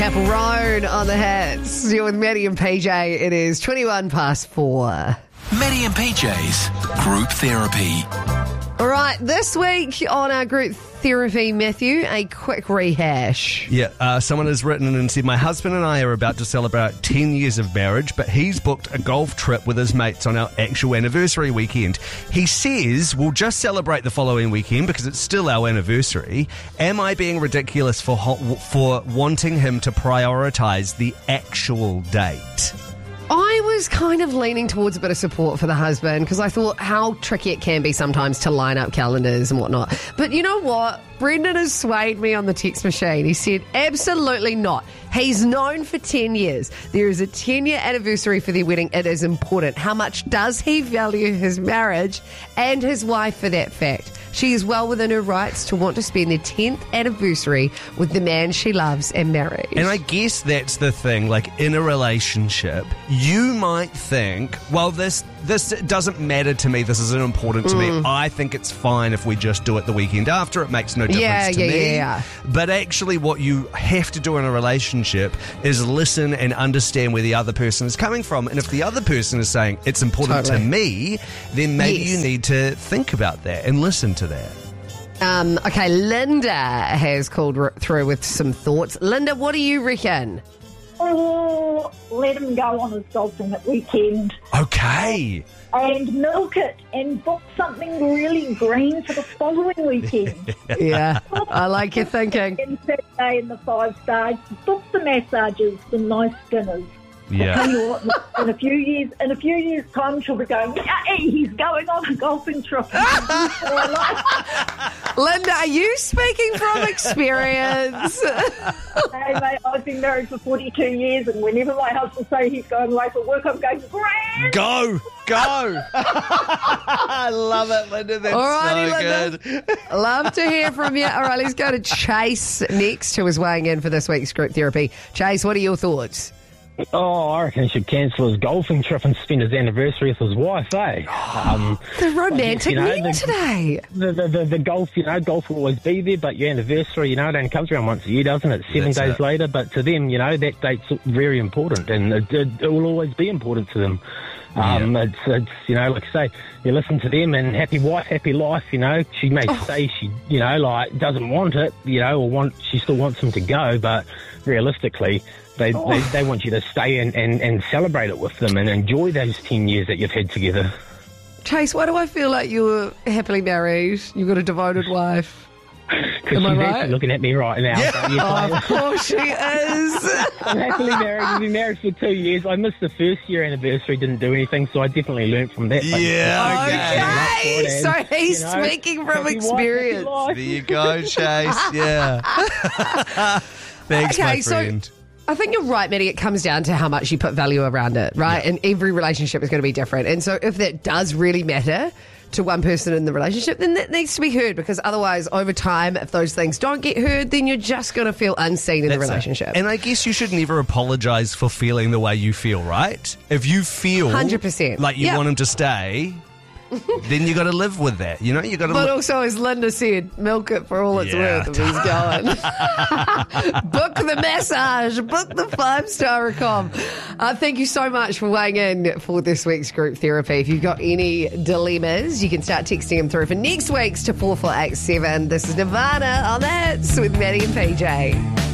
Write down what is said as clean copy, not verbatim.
Chapel Roan on the hits. You're with Maddie and PJ. It is 21 past 4. Maddie and PJ's Group Therapy. All right, this week on our group therapy, Matthew, a quick rehash. Yeah, someone has written in and said, my husband and I are about to celebrate 10 years of marriage, but he's booked a golf trip with his mates on our actual anniversary weekend. He says we'll just celebrate the following weekend because it's still our anniversary. Am I being ridiculous for wanting him to prioritise the actual date? I was kind of leaning towards a bit of support for the husband because I thought how tricky it can be sometimes to line up calendars and whatnot. But you know what? Brendan has swayed me on the text machine. He said, absolutely not. He's known for 10 years. There is a 10-year anniversary for their wedding. It is important. How much does he value his marriage and his wife for that fact? She is well within her rights to want to spend their 10th anniversary with the man she loves and married. And I guess that's the thing, like in a relationship, you might think, well, this doesn't matter to me, this isn't important to me. I think it's fine if we just do it the weekend after, it makes no difference to me. Yeah. But actually what you have to do in a relationship is listen and understand where the other person is coming from. And if the other person is saying it's important to me, then maybe you need to think about that and listen to that. Okay, Linda has called through with some thoughts. Linda, what do you reckon? Oh, let him go on his golfing at weekend. Okay. And milk it and book something really green for the following weekend. Yeah, I like your thinking. And Saturday in the 5 stars, book the massages, the nice dinners. Yeah. I tell you what, in a few years' time, she'll be going, hey, he's going on a golfing trip. Linda, are you speaking from experience? Hey, mate, I've been married for 42 years, and whenever my husband says he's going away for work, I'm going, grand! Go! I love it, Linda. That's Alrighty, so Linda. good. Love to hear from you. All right, let's go to Chase next, who is weighing in for this week's group therapy. Chase, what are your thoughts? Oh, I reckon he should cancel his golfing trip and spend his anniversary with his wife, eh? The romantic men today. The golf, golf will always be there, but your anniversary, it only comes around once a year, doesn't it? 7 days later, but to them, that date's very important, and it will always be important to them. It's like I say, you listen to them, and happy wife, happy life, she may say she, doesn't want it, or she still wants him to go, but realistically, they want you to stay and celebrate it with them and enjoy those 10 years that you've had together. Chase, why do I feel like you're happily married? You've got a devoted wife. Because she's actually looking at me right now. Yeah. Of course she is. I'm happily married. We've been married for 2 years. I missed the first year anniversary, didn't do anything, so I definitely learnt from that. Okay. So he's speaking from experience. There you go, Chase. Yeah. Thanks, my friend. So I think you're right, Maddie. It comes down to how much you put value around it, right? Yeah. And every relationship is going to be different. And so if that does really matter to one person in the relationship, then that needs to be heard, because otherwise, over time, if those things don't get heard, then you're just going to feel unseen in the relationship. And I guess you should never apologise for feeling the way you feel, right? If you feel 100%. like you want him to stay, then you got to live with that. You got to. But also, as Linda said, milk it for all it's worth if he's going. Book the massage. Book the 5-star accom. Thank you so much for weighing in for this week's group therapy. If you've got any dilemmas, you can start texting them through for next week's to 4487. This is Nirvana on the hits with Maddie and PJ.